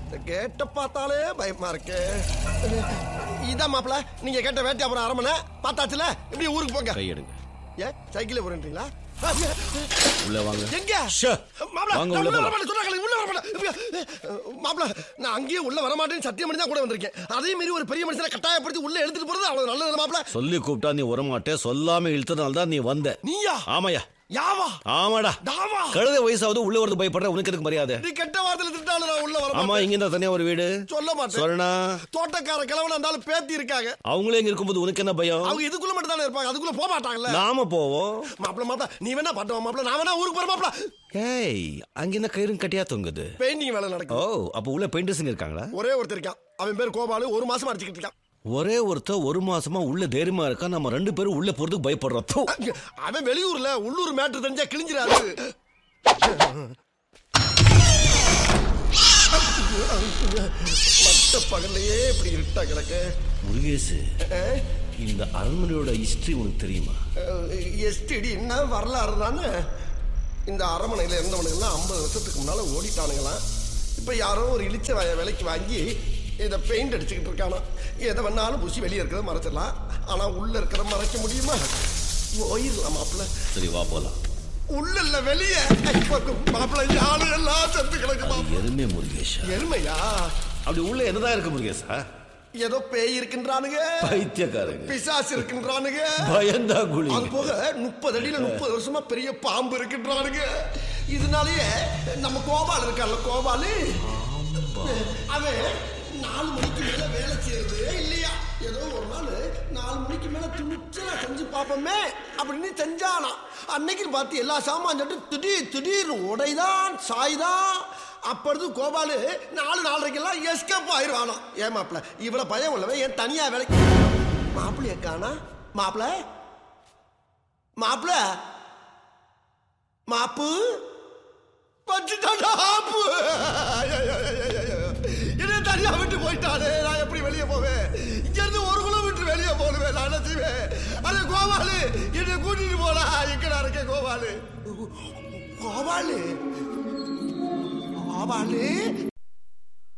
கேட்ட பார்த்தாலே பயமா இருக்கு. இதான் மாப்பிள நீங்க கேட்ட வேட்டையாபுரம் அரமனை பார்த்தாச்சுல. இப்படி ஊருக்கு போங்க. கையெடுங்க. ஏன் சைக்கிள் போறீங்களா? உள்ள வாங்க. எங்க மாப்பிள நான் அங்கேயே உள்ள வரமாட்டேன்னு சத்தியம் பண்ணி தான் கூட வந்திருக்கேன். அதே மாதிரி ஒரு பெரிய மனுஷனை கட்டாயப்படுத்தி உள்ள எடுத்துட்டு போறது அவ்வளவு நல்லது மாப்பிள. சொல்லி கூப்பிட்டா நீ வரமாட்டே, சொல்லாம இழுத்ததுனால தான் நீ வந்த. நீயா? ஆமாயா. யாவா? ஆமாடா. தாவா? கழுத வயசாவது உள்ள வரது பயப்படுற உனக்கு எதுக்கு மரியாதை? நீ கெட்ட வார்த்தையில திட்டாலும் நான் உள்ள வர. ஆமா, இங்க இருந்தா தனியா ஒரு வீடு சொல்ல மாட்டேன். சொல்லனா தோட்டக்கார கிழவன இருந்தாலும் பேத்தி இருக்காங்க. அவங்களே இங்க இருக்கும்போது உனக்கு என்ன பயம்? அவங்க இதுக்குள்ள மட்டும் தானே இருப்பாங்க, அதுக்குள்ள போக மாட்டாங்கல்ல. நாம போவோம். மாப்பிள நீ வேணா பட்டுவா மாப்பிள, நான் வேணா ஊருக்கு போற மாப்பிள. ஏய், அங்க என்ன கயிறும் கட்டியா தொங்குது? பெயிண்டிங் வேலை நடக்கும். ஓ, அப்ப உள்ள பெயிண்டர்ஸ் இருக்காங்களா? ஒரே ஒருத்தர் இருக்கான், அவன் பேர் கோபாலு. 1 மாசமா அடிச்சுக்கிட்டு இருக்கான். ஒரே ஒருத்தர் 1 மாசமா உள்ள தைரியமா இருக்கா. நம்ம 2 பேரும் உள்ள போறதுக்கு பயப்படுறோம். அவன் வெளியூர்ல, உள்ளூர் மேட்ரு தெரிஞ்சா கிழிஞ்சிராது. மத்த பகல்லையே இப்படி இருட்டா கிடக்கு. முருகேசு, இந்த அரண்மனையோட ஹிஸ்டரி உனக்கு தெரியுமா? எஸ்டிடி என்ன வரலாறு தானே. இந்த அரண்மனையில இருந்தவனுங்கெல்லாம் 50 வருஷத்துக்கு முன்னால ஓடிட்டானுங்களாம். இப்ப யாரோ ஒரு இழிச்ச விலைக்கு வாங்கி இதை பெயிண்ட் அடிச்சுக்கிட்டு இருக்கானா. எதை வேணாலும் பூசி வெளியே இருக்கிறத மறைச்சிடலாம், ஆனா உள்ள இருக்கிற மறைக்க முடியுமா? போயிடலாம் மாப்பிள்ள. சரி, வா போலாம். உள்ள இல்ல வெளியே மாப்பிள்ள. யாரு எல்லாம் செத்து கிடக்கு. எருமை முருகேஷா. எருமையா? அப்படி உள்ள என்னதான் இருக்கு முருகேசா? ஏதோ பேய் இருக்கின்றானுங்க, பைத்தியக்காரங்க, பிசாசு இருக்கின்றானுங்க, பயந்தா குழி. அது போக 30 அடியில 30 வருஷமா பெரிய பாம்பு இருக்கின்றானுங்க. இதனாலயே நம்ம கோபால் இருக்கான்ல, கோபாலு, அவன் 4 மணிக்கு மேல வேலை செய்யறது இல்லையா. ஏதோ ஒரு நாள் 4 மணிக்கு மேல துணிச்சலா செஞ்சு பார்ப்போமே அப்படின்னு செஞ்சானா. அன்னைக்கு பார்த்து எல்லா சாமான் சொல்லிட்டு திடீர்னு உடைதான் சாய்தான். அப்பொழுது கோபாலு 4:30 எஸ்கேப் ஆயிடுவானா. ஏன் மாப்பிள்ள இவ்வளவு பயம் உள்ளவ ஏன் தனியா வேலைக்கு? மாப்பிள்ளைய காணா. மாப்பிள்ள மாப்பிள்ள மாப்பு பச்சுட்டாப்பு. என்ன தனியா விட்டு போயிட்டானே, நான் எப்படி வெளியே போவேன்? இங்க இருந்து 1 கிலோமீட்டர் வெளியே போடுவேன். நான் என்ன செய்வேன்? அது கோபாலு என்னை கூட்டிட்டு போனா. எங்கடா இருக்க கோபாலு? கோபாலு கோபாலு